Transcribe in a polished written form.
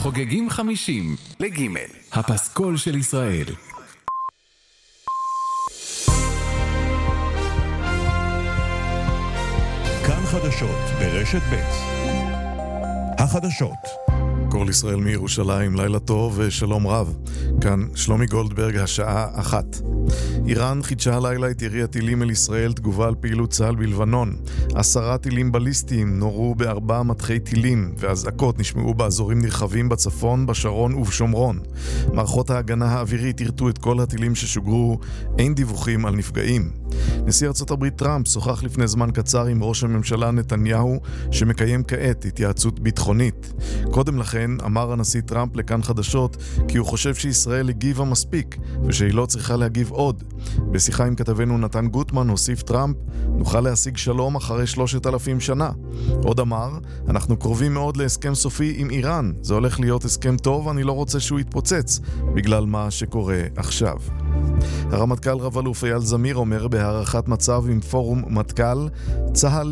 חוגגים 50 לג' הפסקול של ישראל. כאן חדשות ברשת ב'. החדשות. כל ישראל מירושלים, לילה טוב ושלום רב. כאן שלומי גולדברג, השעה 1. איראן חידשה הלילה את ירי הטילים אל ישראל, תגובה על פעילות צה"ל בלבנון. 10 טילים בליסטיים נורו ב4 מטחי טילים, והזעקות נשמעו באזורים נרחבים בצפון, בשרון ובשומרון. מערכות ההגנה האווירית ירתו את כל הטילים ששוגרו, אין דיווחים על נפגעים. נשיא ארצות הברית טראמפ שוחח לפני זמן קצר עם ראש הממשלה נתניהו, שמקיים כעת התייעצות ביטחונית. קודם לכן אמר הנשיא טראמפ לכאן חדשות כי הוא חושב שישראל הגיבה מספיק ושהיא לא צריכה להגיב עוד. בשיחה עם כתבנו נתן גוטמן הוסיף טראמפ, נוכל להשיג שלום אחרי 3,000 שנה. עוד אמר, אנחנו קרובים מאוד להסכם סופי עם איראן, זה הולך להיות הסכם טוב, אני לא רוצה שהוא יתפוצץ בגלל מה שקורה עכשיו. הרמטכ"ל רב-אלוף אייל זמיר אומר בהערכת מצב עם פורום מטכ"ל, צה"ל